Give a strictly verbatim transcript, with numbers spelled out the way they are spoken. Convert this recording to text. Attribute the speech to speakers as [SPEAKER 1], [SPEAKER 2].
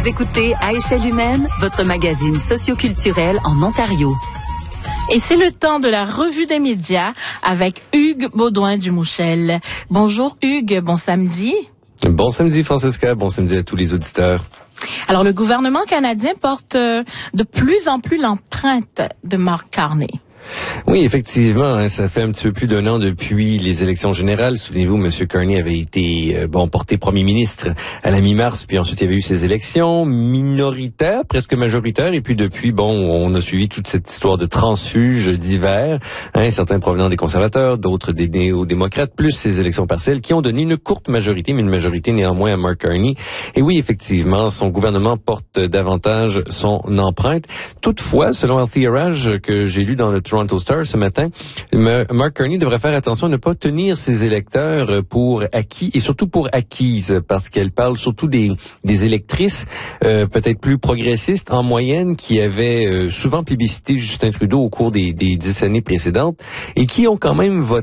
[SPEAKER 1] écoutez À échelle humaine, votre magazine socioculturel en Ontario.
[SPEAKER 2] Et c'est le temps de la revue des médias avec Hugues Baudouin-Dumouchel. Bonjour Hugues, bon samedi.
[SPEAKER 3] Bon samedi Francesca, bon samedi à tous les auditeurs.
[SPEAKER 2] Alors le gouvernement canadien porte de plus en plus l'empreinte de Mark Carney.
[SPEAKER 3] Oui, effectivement, hein, ça fait un petit peu plus d'un an depuis les élections générales. Souvenez-vous, M. Carney avait été euh, bon porté premier ministre à la mi-mars, puis ensuite il y avait eu ces élections minoritaires, presque majoritaires, et puis depuis, bon, on a suivi toute cette histoire de transfuges divers, hein, certains provenant des conservateurs, d'autres des néo-démocrates, plus ces élections partielles qui ont donné une courte majorité, mais une majorité néanmoins à Mark Carney. Et oui, effectivement, son gouvernement porte davantage son empreinte. Toutefois, selon Althea Raj, que j'ai lu dans le Toronto Star ce matin, Mark Carney devrait faire attention à ne pas tenir ses électeurs pour acquis et surtout pour acquises, parce qu'elle parle surtout des, des électrices euh, peut-être plus progressistes en moyenne qui avaient euh, souvent plébiscité Justin Trudeau au cours des, des dix années précédentes et qui ont quand même voté